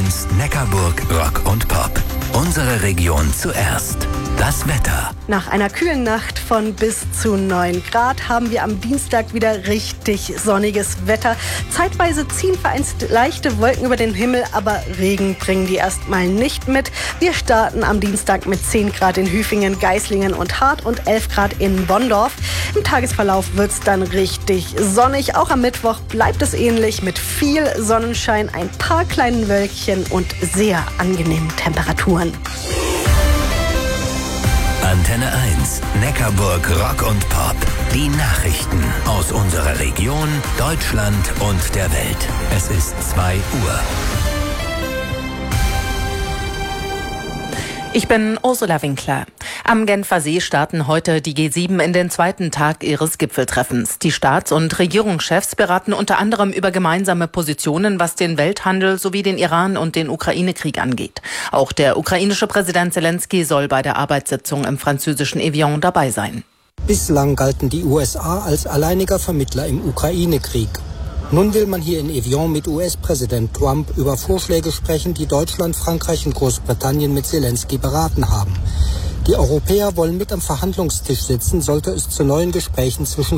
1 Neckarburg Rock und Pop. Unsere Region zuerst. Das Wetter. Nach einer kühlen Nacht von bis zu 9 Grad haben wir am Dienstag wieder richtig sonniges Wetter. Zeitweise ziehen vereinzelt leichte Wolken über den Himmel, aber Regen bringen die erstmal nicht mit. Wir starten am Dienstag mit 10 Grad in Hüfingen, Geislingen und Hart und 11 Grad in Bonndorf. Im Tagesverlauf wird es dann richtig sonnig. Auch am Mittwoch bleibt es ähnlich mit viel Sonnenschein, ein paar kleinen Wölkchen und sehr angenehmen Temperaturen. Antenne 1, Neckarburg Rock und Pop. Die Nachrichten aus unserer Region, Deutschland und der Welt. Es ist 2 Uhr. Ich bin Ursula Winkler. Am Genfer See starten heute die G7 in den zweiten Tag ihres Gipfeltreffens. Die Staats- und Regierungschefs beraten unter anderem über gemeinsame Positionen, was den Welthandel sowie den Iran- und den Ukraine-Krieg angeht. Auch der ukrainische Präsident Zelensky soll bei der Arbeitssitzung im französischen Evian dabei sein. Bislang galten die USA als alleiniger Vermittler im Ukraine-Krieg. Nun will man hier in Evian mit US-Präsident Trump über Vorschläge sprechen, die Deutschland, Frankreich und Großbritannien mit Zelensky beraten haben. Die Europäer wollen mit am Verhandlungstisch sitzen, sollte es zu neuen Gesprächen zwischen